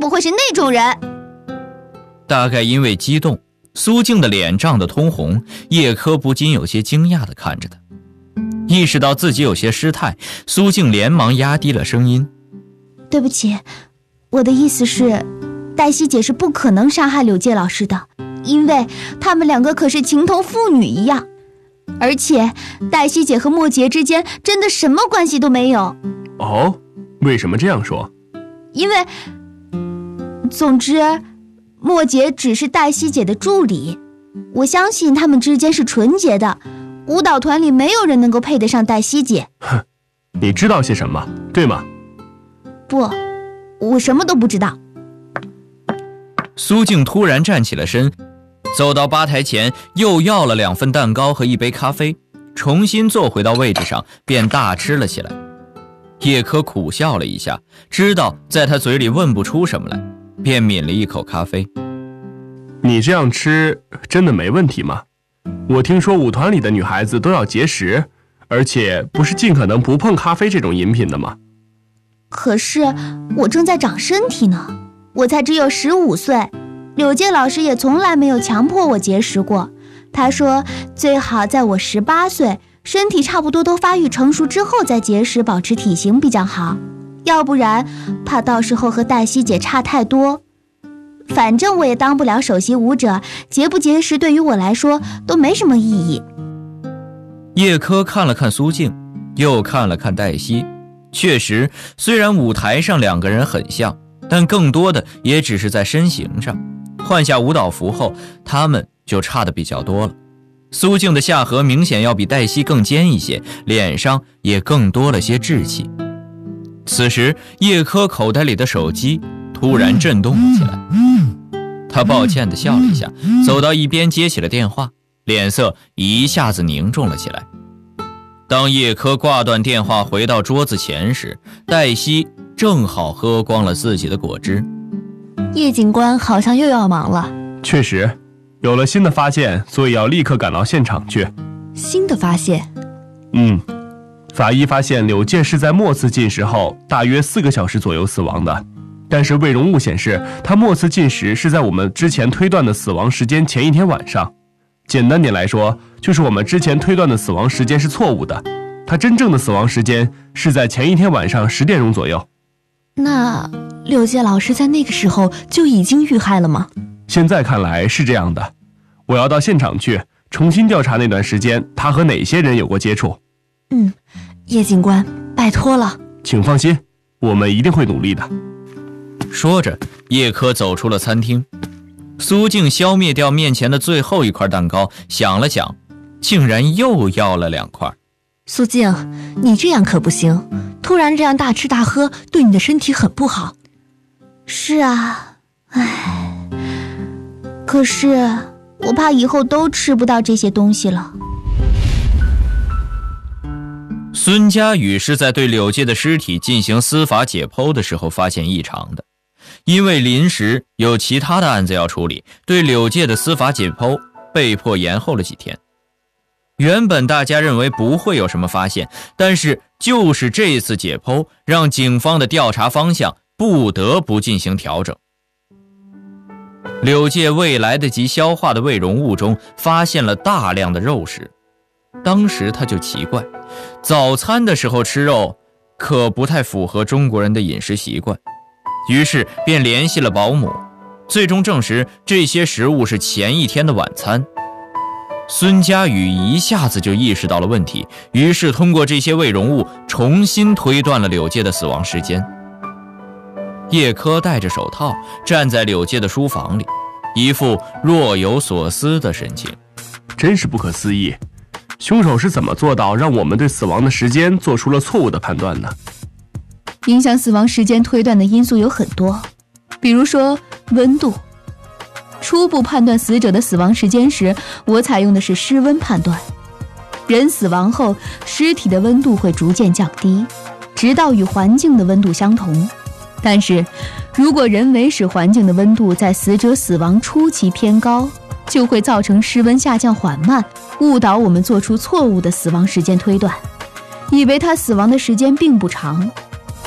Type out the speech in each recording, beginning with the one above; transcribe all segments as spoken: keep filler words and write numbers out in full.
么会是那种人？ 大概因为激动，苏静的脸涨得通红，叶柯不禁有些惊讶地看着他。意识到自己有些失态，苏静连忙压低了声音： 对不起，我的意思是，黛西姐是不可能杀害柳介老师的，因为他们两个可是情同父女一样，而且黛西姐和莫杰之间真的什么关系都没有。 哦，为什么这样说？ 因为，总之，莫杰只是黛西姐的助理，我相信他们之间是纯洁的。舞蹈团里没有人能够配得上黛西姐。 哼，你知道些什么，对吗？ 不，我什么都不知道。 苏静突然站起了身，走到吧台前，又要了两份蛋糕和一杯咖啡，重新坐回到位置上，便大吃了起来。叶柯苦笑了一下，知道在他嘴里问不出什么来，便抿了一口咖啡。 你这样吃真的没问题吗？我听说舞团里的女孩子都要节食，而且不是尽可能不碰咖啡这种饮品的吗？ 可是我正在长身体呢，我才只有十五岁，柳介老师也从来没有强迫我节食过。他说最好在我十八岁，身体差不多都发育成熟之后再节食，保持体型比较好，要不然怕到时候和黛西姐差太多。反正我也当不了首席舞者，节不节食对于我来说都没什么意义。 叶柯看了看苏静，又看了看黛西，确实，虽然舞台上两个人很像，但更多的也只是在身形上。换下舞蹈服后，他们就差得比较多了。苏静的下颌明显要比黛西更尖一些，脸上也更多了些稚气。此时，叶柯口袋里的手机突然震动了起来，他抱歉地笑了一下，走到一边接起了电话，脸色一下子凝重了起来。当叶柯挂断电话回到桌子前时，黛西正好喝光了自己的果汁。 叶警官好像又要忙了。 确实，有了新的发现，所以要立刻赶到现场去。 新的发现？ 嗯，法医发现柳介是在末次进食后大约四个小时左右死亡的，但是胃溶物显示他末次进食是在我们之前推断的死亡时间前一天晚上。简单点来说，就是我们之前推断的死亡时间是错误的，他真正的死亡时间是在前一天晚上十点钟左右。 那柳介老师在那个时候就已经遇害了吗？ 现在看来是这样的，我要到现场去重新调查那段时间他和哪些人有过接触。 嗯，叶警官，拜托了。 请放心，我们一定会努力的。 说着，叶柯走出了餐厅。苏静消灭掉面前的最后一块蛋糕，想了想，竟然又要了两块。 苏静，你这样可不行，突然这样大吃大喝对你的身体很不好。 是啊，唉，可是我怕以后都吃不到这些东西了。 孙佳宇是在对柳介的尸体进行司法解剖的时候发现异常的，因为临时有其他的案子要处理，对柳介的司法解剖被迫延后了几天。原本大家认为不会有什么发现，但是就是这次解剖让警方的调查方向不得不进行调整。柳介未来得及消化的胃溶物中发现了大量的肉食，当时他就奇怪，早餐的时候吃肉可不太符合中国人的饮食习惯，于是便联系了保姆，最终证实这些食物是前一天的晚餐。孙佳宇一下子就意识到了问题，于是通过这些胃溶物重新推断了柳介的死亡时间。叶柯戴着手套站在柳介的书房里，一副若有所思的神情。 真是不可思议，凶手是怎么做到让我们对死亡的时间做出了错误的判断呢？ 影响死亡时间推断的因素有很多，比如说温度。初步判断死者的死亡时间时，我采用的是湿温判断。人死亡后，尸体的温度会逐渐降低，直到与环境的温度相同。但是，如果人为使环境的温度在死者死亡初期偏高，就会造成室温下降缓慢，误导我们做出错误的死亡时间推断，以为他死亡的时间并不长。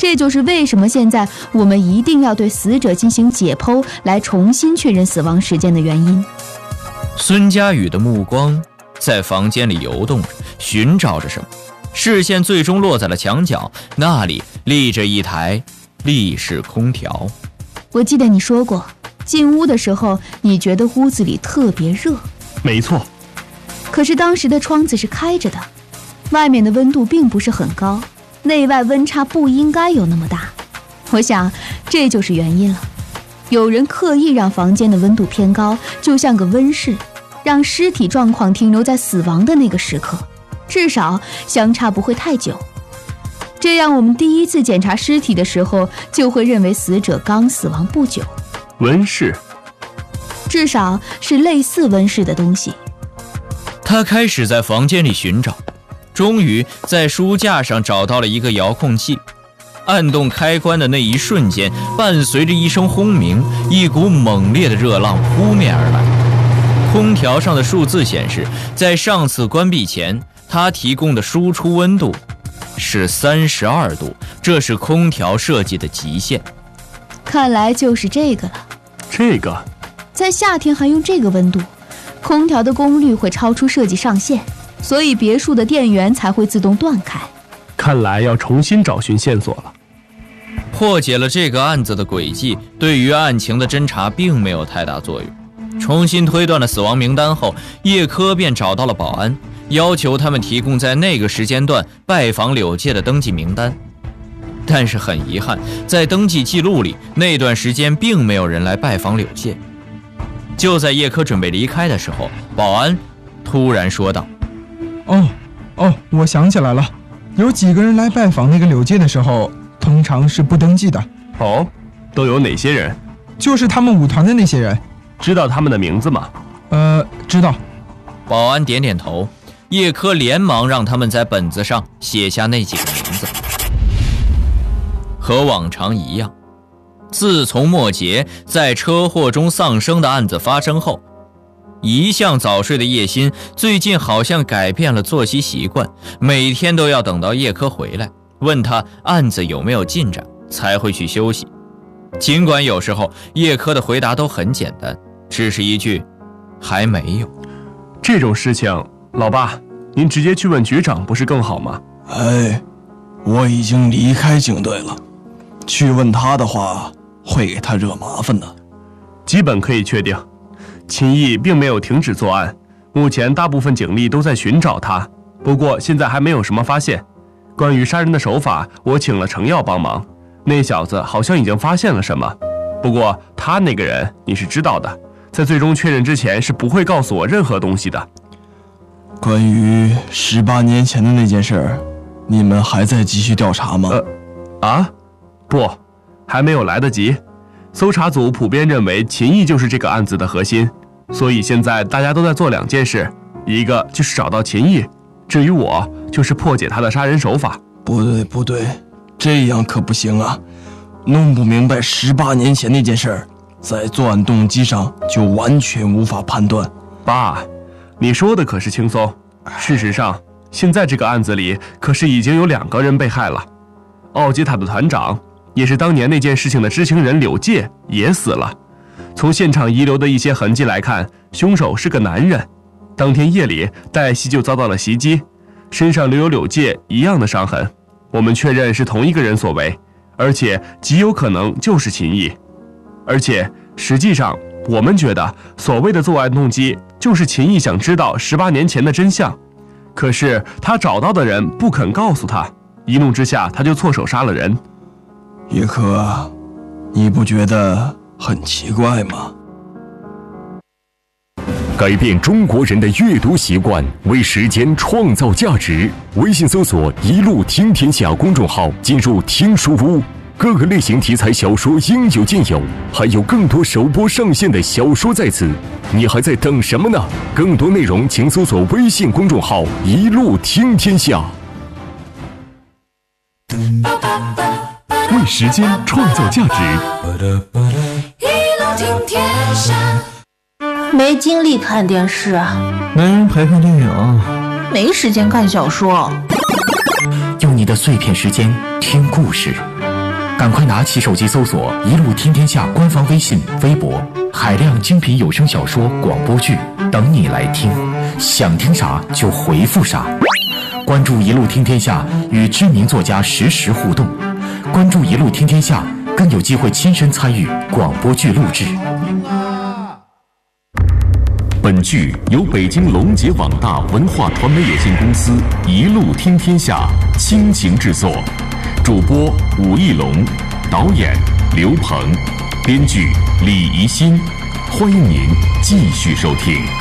这就是为什么现在我们一定要对死者进行解剖，来重新确认死亡时间的原因。 孙佳宇的目光在房间里游动着，寻找着什么，视线最终落在了墙角，那里立着一台立式空调。 我记得你说过，进屋的时候你觉得屋子里特别热。 没错。 可是当时的窗子是开着的，外面的温度并不是很高，内外温差不应该有那么大。我想这就是原因了，有人刻意让房间的温度偏高，就像个温室，让尸体状况停留在死亡的那个时刻，至少相差不会太久。这样我们第一次检查尸体的时候，就会认为死者刚死亡不久。 温室， 至少是类似温室的东西。 他开始在房间里寻找，终于在书架上找到了一个遥控器。按动开关的那一瞬间，伴随着一声轰鸣，一股猛烈的热浪扑面而来。空调上的数字显示，在上次关闭前，它提供的输出温度是三十二度，这是空调设计的极限。 看来就是这个了。 这个在夏天还用这个温度，空调的功率会超出设计上限，所以别墅的电源才会自动断开。 看来要重新找寻线索了。 破解了这个案子的轨迹，对于案情的侦查并没有太大作用。重新推断了死亡名单后，叶科便找到了保安，要求他们提供在那个时间段拜访柳介的登记名单。但是很遗憾，在登记记录里，那段时间并没有人来拜访柳介。就在叶科准备离开的时候，保安突然说道： 哦哦，我想起来了，有几个人来拜访那个柳介的时候，通常是不登记的。 哦，都有哪些人？ 就是他们舞团的那些人。 知道他们的名字吗？ 呃，知道。 保安点点头，叶科连忙让他们在本子上写下那几个名字。和往常一样，自从莫杰在车祸中丧生的案子发生后，一向早睡的叶欣最近好像改变了作息习惯，每天都要等到叶科回来，问他案子有没有进展，才会去休息。尽管有时候叶科的回答都很简单，只是一句还没有。 这种事情，老爸，您直接去问局长不是更好吗？ 哎，我已经离开警队了，去问他的话会给他惹麻烦的。 基本可以确定，秦毅并没有停止作案，目前大部分警力都在寻找他，不过现在还没有什么发现。关于杀人的手法，我请了程耀帮忙，那小子好像已经发现了什么，不过他那个人你是知道的，在最终确认之前是不会告诉我任何东西的。 关于十八年前的那件事，你们还在继续调查吗？ 呃，啊，不，还没有来得及。搜查组普遍认为秦毅就是这个案子的核心，所以现在大家都在做两件事，一个就是找到秦毅，至于我，就是破解他的杀人手法。 不对不对，这样可不行啊！弄不明白十八年前那件事，在作案动机上就完全无法判断。 爸，你说的可是轻松，事实上，现在这个案子里可是已经有两个人被害了。奥吉塔的团长，也是当年那件事情的知情人柳介也死了。从现场遗留的一些痕迹来看，凶手是个男人。当天夜里，黛西就遭到了袭击，身上留有柳介一样的伤痕。我们确认是同一个人所为，而且极有可能就是秦毅。而且实际上，我们觉得所谓的作案动机就是秦毅想知道十八年前的真相，可是他找到的人不肯告诉他，一怒之下他就错手杀了人。 叶科，你不觉得很奇怪吗？ 改变中国人的阅读习惯，为时间创造价值。微信搜索“一路听天下”公众号，进入听书屋，各个类型题材小说应有尽有，还有更多首播上线的小说在此，你还在等什么呢？更多内容请搜索微信公众号“一路听天下”。为时间创造价值， 一路听天下。 没精力看电视， 没人陪看电影， 没时间看小说， 用你的碎片时间听故事。 赶快拿起手机搜索“一路听天下”官方微信、微博，海量精品有声小说、广播剧等你来听，想听啥就回复啥。关注“一路听天下”，与知名作家实时互动。关注“一路听天下”，更有机会亲身参与广播剧录制。 本剧由北京龙杰网大文化传媒有限公司一路听天下倾情制作，主播武义龙，导演刘鹏，编剧李怡欣。欢迎您继续收听。